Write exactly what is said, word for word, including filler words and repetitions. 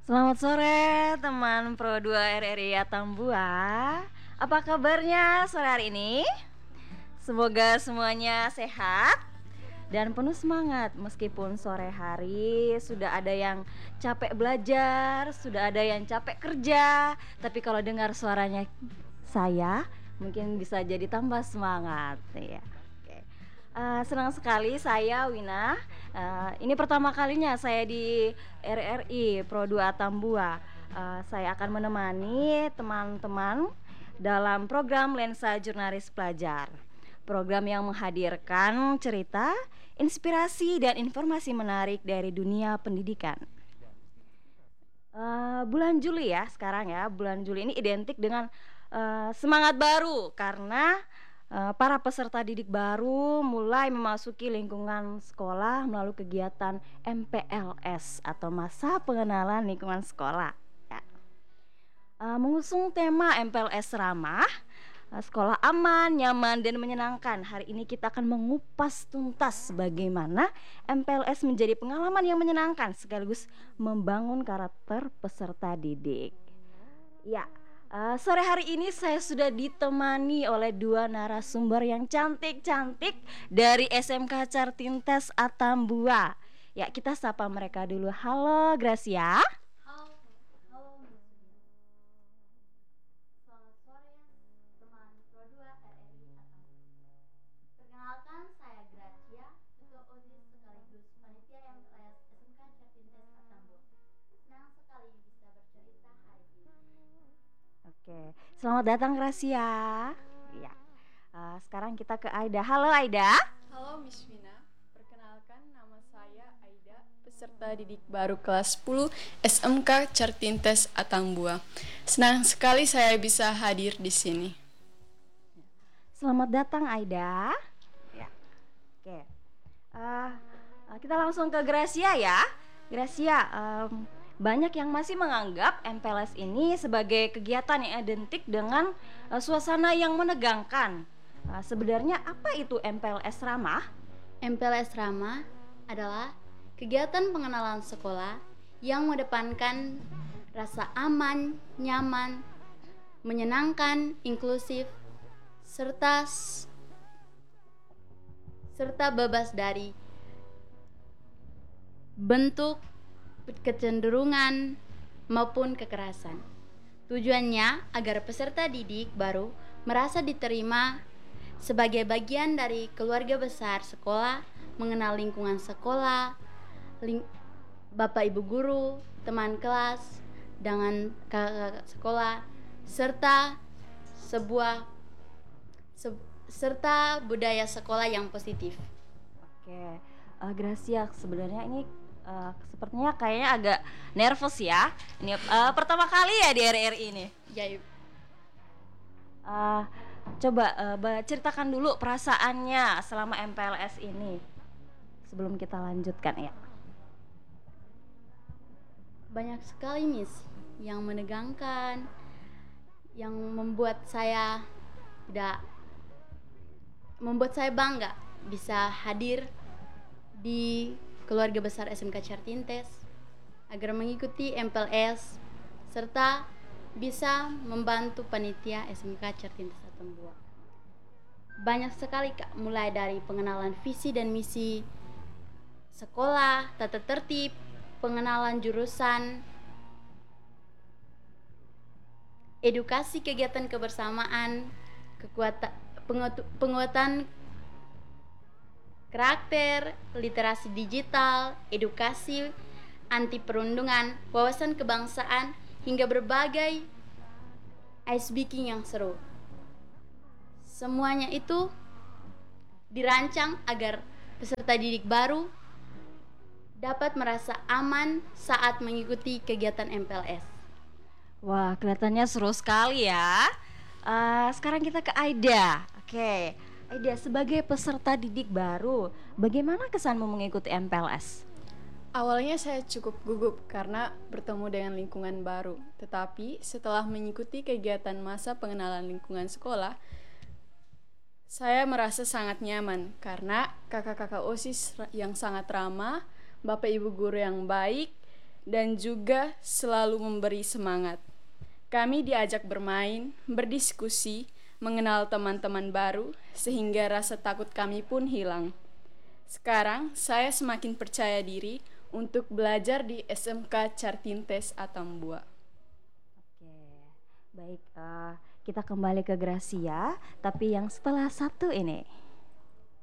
Selamat sore teman Pro dua R R I Atambua. Apa kabarnya sore hari ini? Semoga semuanya sehat dan penuh semangat meskipun sore hari sudah ada yang capek belajar, sudah ada yang capek kerja, tapi kalau dengar suaranya saya mungkin bisa jadi tambah semangat ya. Oke. Eh, senang sekali saya Wina. Eh, ini pertama kalinya saya di R R I Pro dua Atambua. Eh, saya akan menemani teman-teman dalam program Lensa Jurnalis Pelajar. Program yang menghadirkan cerita, inspirasi dan informasi menarik dari dunia pendidikan. Uh, bulan Juli ya sekarang ya, bulan Juli ini identik dengan uh, semangat baru karena uh, para peserta didik baru mulai memasuki lingkungan sekolah melalui kegiatan M P L S atau masa pengenalan lingkungan sekolah. Ya. Uh, mengusung tema M P L S ramah, uh, sekolah aman, nyaman dan menyenangkan. Hari ini kita akan mengupas tuntas bagaimana M P L S menjadi pengalaman yang menyenangkan sekaligus membangun karakter peserta didik. Ya, uh, sore hari ini saya sudah ditemani oleh dua narasumber yang cantik-cantik dari S M K Cartintes Atambua. Ya, kita sapa mereka dulu. Halo Gracia. Oke, selamat datang Gracia. Iya. Uh, sekarang kita ke Aida. Halo Aida. Halo Miss Vina, perkenalkan nama saya Aida, peserta didik baru kelas sepuluh S M K Cartintes Atambua. Senang sekali saya bisa hadir di sini. Selamat datang Aida. Ya. Oke. Uh, kita langsung ke Gracia ya. Gracia, um, banyak yang masih menganggap M P L S ini sebagai kegiatan yang identik dengan uh, suasana yang menegangkan. Uh, sebenarnya apa itu M P L S ramah? M P L S ramah adalah kegiatan pengenalan sekolah yang mengedepankan rasa aman, nyaman, menyenangkan, inklusif, serta serta bebas dari bentuk kecenderungan maupun kekerasan. Tujuannya agar peserta didik baru merasa diterima sebagai bagian dari keluarga besar sekolah, mengenal lingkungan sekolah, ling- bapak ibu guru, teman kelas, dengan kakak sekolah, serta sebuah se- serta budaya sekolah yang positif. Oke, uh, Gracia, sebenarnya ini uh, sepertinya kayaknya agak nervous ya. Ini uh, pertama kali ya di R R I ini. Ya, uh, coba uh, ceritakan dulu perasaannya selama M P L S ini sebelum kita lanjutkan ya. Banyak sekali Miss yang menegangkan, yang membuat saya tidak membuat saya bangga bisa hadir di keluarga besar S M K Cartintes agar mengikuti M P L S serta bisa membantu panitia S M K Cartintes Atambua. Banyak sekali Kak, mulai dari pengenalan visi dan misi sekolah, tata tertib, pengenalan jurusan, edukasi kegiatan kebersamaan, kekuatan penguatan karakter, literasi digital, edukasi anti perundungan, wawasan kebangsaan, hingga berbagai ice breaking yang seru. Semuanya itu dirancang agar peserta didik baru dapat merasa aman saat mengikuti kegiatan M P L S. Wah, kelihatannya seru sekali ya. Uh, sekarang kita ke Aida. Oke, Aida, sebagai peserta didik baru, bagaimana kesanmu mengikuti M P L S? Awalnya saya cukup gugup karena bertemu dengan lingkungan baru. Tetapi setelah mengikuti kegiatan masa pengenalan lingkungan sekolah, saya merasa sangat nyaman karena kakak-kakak OSIS yang sangat ramah, bapak ibu guru yang baik, dan juga selalu memberi semangat. Kami diajak bermain, berdiskusi, mengenal teman-teman baru, sehingga rasa takut kami pun hilang. Sekarang, saya semakin percaya diri untuk belajar di S M K Cartintes Atambua. Oke, baik, eh, kita kembali ke Gracia, tapi yang setelah satu ini.